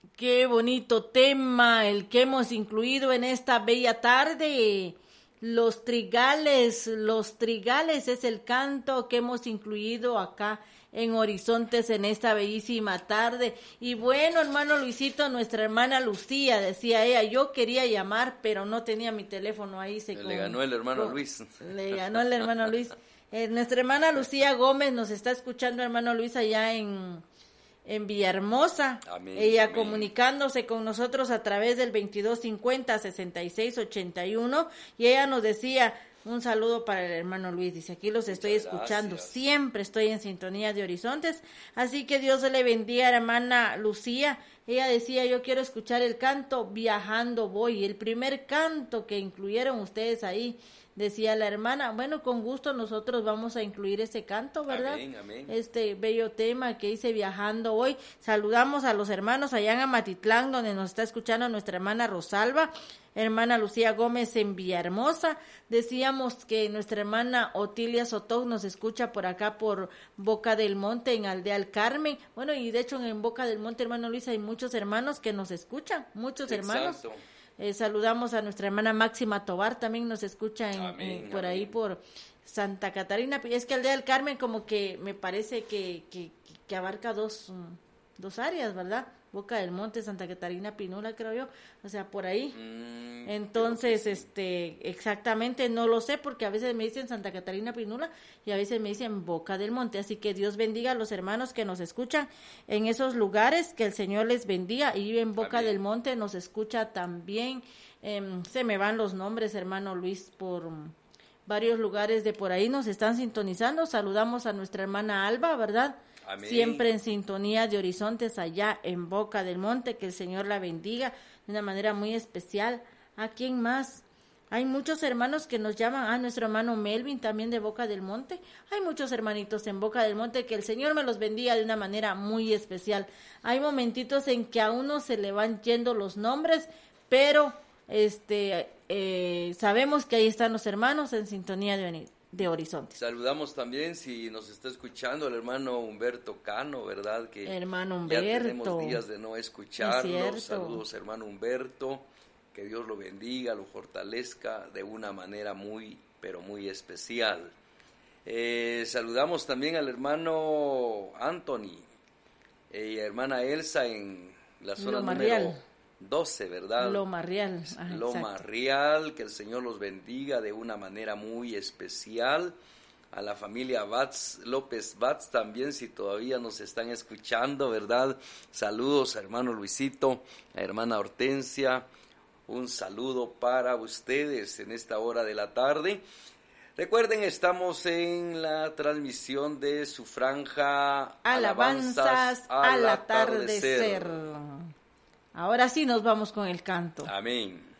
Qué bonito tema el que hemos incluido en esta bella tarde. Los trigales es el canto que hemos incluido acá en Horizontes en esta bellísima tarde. Y bueno, hermano Luisito, nuestra hermana Lucía, decía ella, yo quería llamar, pero no tenía mi teléfono ahí. Le ganó el hermano Luis. Le ganó el hermano Luis. Nuestra hermana Lucía Gómez nos está escuchando, hermano Luis, allá en Villahermosa. Amén, ella amén. Comunicándose con nosotros a través del 2250-6681, y ella nos decía, un saludo para el hermano Luis, dice, aquí los estoy escuchando, siempre estoy en sintonía de Horizontes, así que Dios le bendiga, hermana Lucía. Ella decía, yo quiero escuchar el canto Viajando Voy, el primer canto que incluyeron ustedes ahí. Decía la hermana, bueno, con gusto nosotros vamos a incluir ese canto, ¿verdad? Amén, amén. Este bello tema que dice Viajando Hoy. Saludamos a los hermanos allá en Amatitlán, donde nos está escuchando nuestra hermana Rosalba, hermana Lucía Gómez en Villahermosa. Decíamos que nuestra hermana Otilia Soto nos escucha por acá por Boca del Monte, en Aldea El Carmen. Bueno, y de hecho en Boca del Monte, hermano Luis, hay muchos hermanos que nos escuchan, muchos hermanos. Exacto. Saludamos a nuestra hermana Máxima Tobar, también nos escucha por ahí por Santa Catarina. Es que Aldea del Carmen como que me parece que abarca dos áreas, ¿verdad? Boca del Monte, Santa Catarina, Pinula, creo yo, o sea, por ahí. Entonces, exactamente no lo sé, porque a veces me dicen Santa Catarina, Pinula, y a veces me dicen Boca del Monte, así que Dios bendiga a los hermanos que nos escuchan en esos lugares, que el Señor les bendiga. Y en Boca Amén. del Monte nos escucha también, se me van los nombres, hermano Luis, por varios lugares de por ahí nos están sintonizando. Saludamos a nuestra hermana Alba, ¿verdad? Amén. Siempre en sintonía de Horizontes allá en Boca del Monte, que el Señor la bendiga de una manera muy especial. ¿A quién más? Hay muchos hermanos que nos llaman, nuestro hermano Melvin también de Boca del Monte. Hay muchos hermanitos en Boca del Monte, que el Señor me los bendiga de una manera muy especial. Hay momentitos en que a uno se le van yendo los nombres, pero sabemos que ahí están los hermanos en sintonía de Horizontes. Saludamos también, si nos está escuchando, el hermano Humberto Cano, ¿verdad? Que hermano Humberto, ya tenemos días de no escucharlo. Saludos, hermano Humberto, que Dios lo bendiga, lo fortalezca de una manera muy, pero muy especial. Saludamos también al hermano Anthony y hermana Elsa en la zona número 12, ¿verdad? Loma Real. Loma Real, que el Señor los bendiga de una manera muy especial. A la familia López Batz también, si todavía nos están escuchando, ¿verdad? Saludos a hermano Luisito, a hermana Hortensia, un saludo para ustedes en esta hora de la tarde. Recuerden, estamos en la transmisión de su franja Alabanzas al atardecer. Ahora sí nos vamos con el canto. Amén.